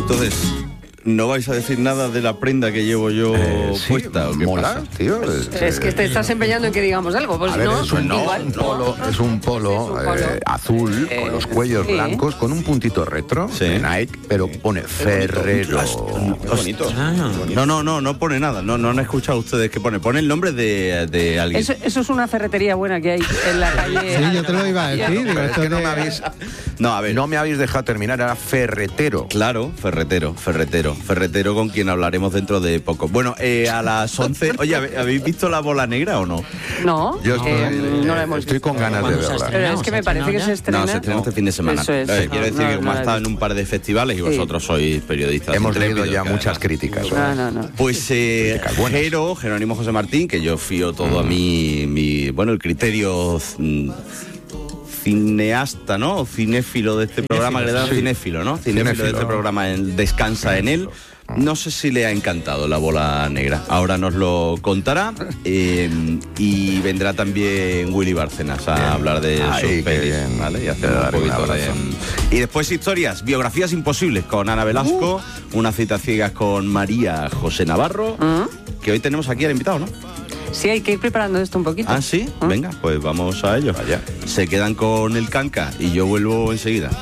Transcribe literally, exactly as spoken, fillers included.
Entonces, ¿no vais a decir nada de la prenda que llevo yo eh, sí, puesta? ¿O qué mola, pasa? tío. Es, es que te estás empeñando en que digamos algo, pues A ver, no, es un, no, igual, un polo, no, es un polo, es un polo. eh, azul, Eh, con los cuellos sí. blancos, con un puntito retro Sí. de Nike, pero pone Ferrero. Qué bonito. No, no, no, no pone nada. No, no han escuchado ustedes que pone. Pone el nombre de, de alguien. Eso, eso es una ferretería buena que hay en la calle. Sí, yo te lo iba a decir. digo, Pero es esto que no de- me habéis, No, a ver. no me habéis dejado terminar, era ferretero. Claro, ferretero, ferretero, ferretero con quien hablaremos dentro de poco. Bueno, eh, a las once... Oye, ¿habéis visto La Bola Negra o no? No, Yo estoy, eh, no la eh, hemos estoy visto. con ganas de ¿Cuándo se verla. Pero es que me parece que se estrena. No, se estrena este fin de semana. Eso es. Eh, quiero decir No, que no, como no ha estado la he en un par de festivales y Sí. vosotros sois periodistas Hemos leído intrépidos, ya que muchas además- críticas. No, no, no. Pues eh, Críticas buenas. Jero, Jerónimo José Martín, que yo fío todo a mi, mi, bueno, el criterio mm, cineasta, ¿no? O cinéfilo de este programa, que le dan sí. cinéfilo, ¿no? Cinéfilo, Cinéfilo. de este programa, él descansa en él. No sé si le ha encantado La Bola Negra. Ahora nos lo contará. eh, y vendrá también Willy Bárcenas a Bien. hablar de Ay, sus qué pelis, bien. ¿vale? Y Te hacemos un daré un poquito de... abrazo. Y después historias, biografías imposibles con Ana Velasco, una cita ciegas con María José Navarro, que hoy tenemos aquí al invitado, ¿no? Sí, hay que ir preparando esto un poquito. Ah, sí, venga, pues vamos a ello. Vaya. Se quedan con el canca y yo vuelvo enseguida.